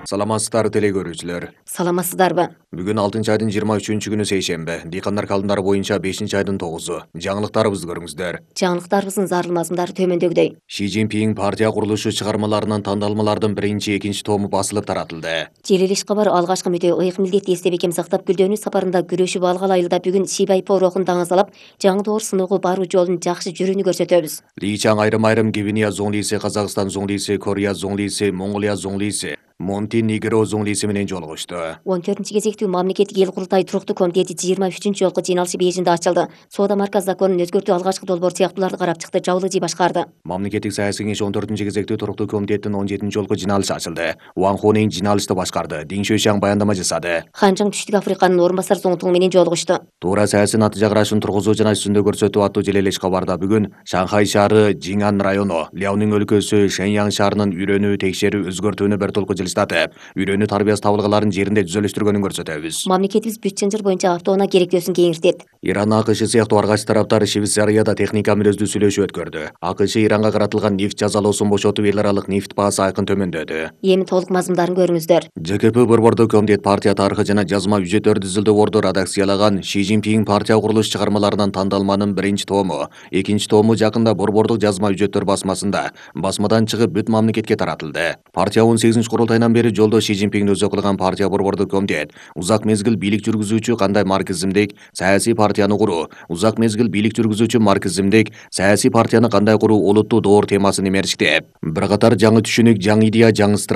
Саламатсыздар теле көрүүчүлөр. Саламатсыздарбы? Бүгүн 6 айдын 23-күнү сейшемби. Дыйкандар калымдары боюнча 5-айдын 9-у. Жаңылыктарыбызды көрүңүздөр. Жаңылыктарыбыздын зарыл мазмундары төмөндөгүдөй. Ши Цзиньпин партия курулушу чыгармаларынан тандалмалардын биринчи, экинчи тому басылып таратылды. Желелиш кабар алгачкы мүтө ыйык милдетти эстебекем сактап күлдөнүү сапарында күрөшүп алгал айылда бүгүн Шибай порохун даңазалап, жаңы доор сыноого баруу жолун жакшы жүрүүнү көрсөтөбүз. Ли Чаң айрым Гвинея зоңлиси, Казакстан зоңлиси, Корея зоңлиси, Монголия зоңлиси, Монтенегро зоңлиси менен жолугушту. 14-кезектүү мамлекеттик эл курултай туруктуу комитети 23 жолку жыйналышы Бейжиңде ачылды. Соода марка законун өзгөртүү алгачкы долбоор сыяктууларды карап чыкты. Жабылы жий башкарды. Мамлекеттик саясий кеңеш 14-кезектүү туруктуу комитеттин 17 жолку жыйналышы ачылды. Ван Хонин жыйналышты башкарды. Дин Шуйшаң баяндама жасады. Ханжаң Түштүк Африканын орун басар зоңтугу менен жолугушту. Туура саясий натыйжа карашын тургузуу жана үстүндө көрсөтүү аттуу желелеш кабарда бүгүн Шанхай шаары, Жиңан району, Ляонин өлкөсү, Шэньян шаарынын үйрөнүү, текшерүү, өзгөртүүнү бир толку жылыштатып, үйрөнүү тарбиясы табылгаларын жеринде түзөлүштүргөнүн көрсөтөбүз. Мамлекетибиз бүт чынжыр боюнча автоунаа керектөөсүн кеңиртет. Иран, АКШ сыяктуу ар кайсы тараптар Швейцарияда техника мүнөздүү сүйлөшүү өткөрдү. АКШ Иранга каратылган нефть жазалоосун бошотуп, эл аралык нефть баасы айкын төмөндөдү. Эми толук мазмундарын көрүңүздөр. ЖКП борбордук комитет партия тарыхы жана жазма үжөттөрдү изилдөөгөрдү редакциялаган Ши Цзиньпин партия курулуш чыгармаларынан тандалманын биринчи тому, экинчи тому жакында борбордук жазма үжөттөр басмасында басмадан чыгып бүт мамлекетке таратылды. Партия 18 курултайынан бери жолдо Ши Цзиньпин өзү кылган партия борбордук комитет узак мезгил бийлик жүргүзүүчү кандай марксизмдик саясий партияны куруу, узак мезгил бийлик жүргүзүүчү марксизмдик саясий партияны кандай куруу олуттуу доор темасын эмеришти. Бир катар жаңы түшүнүк, жаңы идея, жаңы